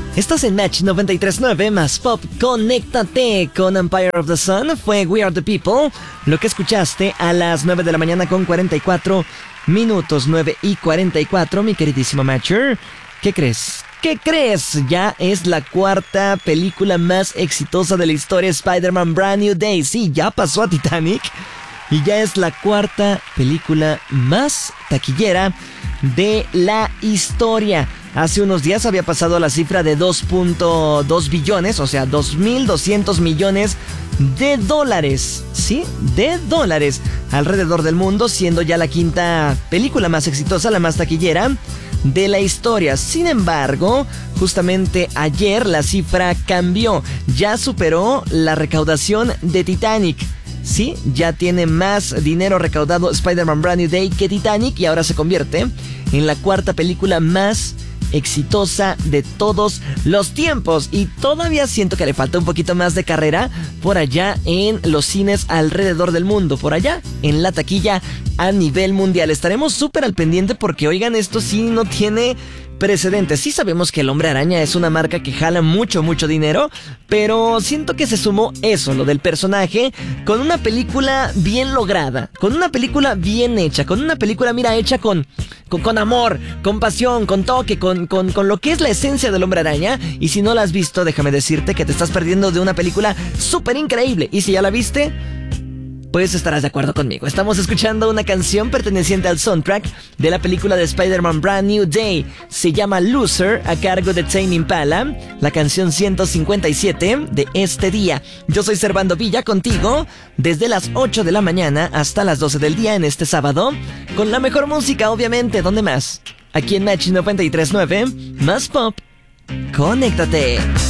Estás en Match 93.9 más Pop. Conéctate con Empire of the Sun. Fue We Are the People. Lo que escuchaste a las 9 de la mañana con 44 minutos. 9:44, mi queridísimo Matcher. ¿Qué crees? ¿Qué crees? Ya es la cuarta película más exitosa de la historia, Spider-Man Brand New Day. Sí, ya pasó a Titanic. Y ya es la cuarta película más taquillera de la historia. Hace unos días había pasado la cifra de 2.2 billones, o sea, 2.200 millones de dólares. ¿Sí? De dólares. Alrededor del mundo, siendo ya la quinta película más exitosa, la más taquillera de la historia. Sin embargo, justamente ayer la cifra cambió. Ya superó la recaudación de Titanic. Sí, ya tiene más dinero recaudado Spider-Man Brand New Day que Titanic y ahora se convierte en la cuarta película más exitosa de todos los tiempos. Y todavía siento que le falta un poquito más de carrera por allá en los cines alrededor del mundo, por allá en la taquilla a nivel mundial. Estaremos súper al pendiente porque, oigan, esto sí no tiene precedentes. Sí sabemos que el Hombre Araña es una marca que jala mucho dinero, pero siento que se sumó eso, lo del personaje, con una película bien lograda, con una película bien hecha, con una película, mira, hecha con amor, con pasión, con toque, con lo que es la esencia del Hombre Araña. Y si no la has visto, déjame decirte que te estás perdiendo de una película súper increíble. Y si ya la viste, pues estarás de acuerdo conmigo. Estamos escuchando una canción perteneciente al soundtrack de la película de Spider-Man Brand New Day. Se llama Loser, a cargo de Tame Impala. La canción 157 de este día. Yo soy Servando Villa, contigo desde las 8 de la mañana hasta las 12 del día en este sábado. Con la mejor música, obviamente. ¿Dónde más? Aquí en Match 93.9, más Pop. Conéctate.